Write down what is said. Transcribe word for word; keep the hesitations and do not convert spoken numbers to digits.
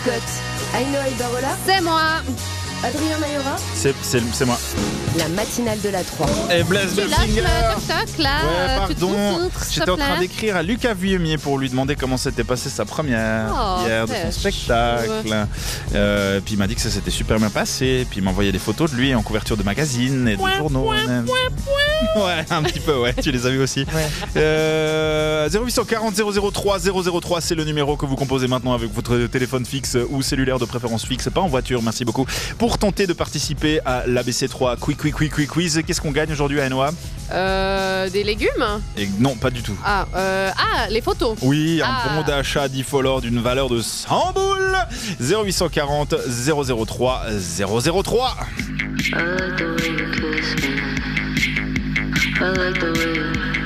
Cote. Aïnoa Ibarola. C'est moi. Adrien Mayora. C'est, c'est, c'est moi. La matinale de la trois. Et Blaise Tu lâches Berzinger. le toc-toc là. Ouais, euh, tu te pardon. concentres, s'il te J'étais en train plaît. d'écrire à Lucas Vuillemier pour lui demander comment s'était passée sa première Oh, hier de son c'est spectacle. Euh, puis il m'a dit que ça s'était super bien passé. Puis il m'a envoyé des photos de lui en couverture de magazines et de journaux. Ouais, un petit peu, ouais. Tu les as vus aussi. Ouais. Euh, zéro huit cent quarante zéro zéro trois zéro zéro trois, c'est le numéro que vous composez maintenant avec votre téléphone fixe ou cellulaire de préférence fixe, pas en voiture. Merci beaucoup pour tenter de participer à l'A B C trois Quick Quick Quick Quick Quiz. Qu'est-ce qu'on gagne aujourd'hui à N O A? Euh, des légumes. Et non, pas du tout. Ah, euh, ah, les photos. Oui, un Ah. bon d'achat d'Ifolor d'une valeur de cent boules. zéro huit cent quarante zéro zéro trois zéro zéro trois. I like the way you kiss me. I like the way you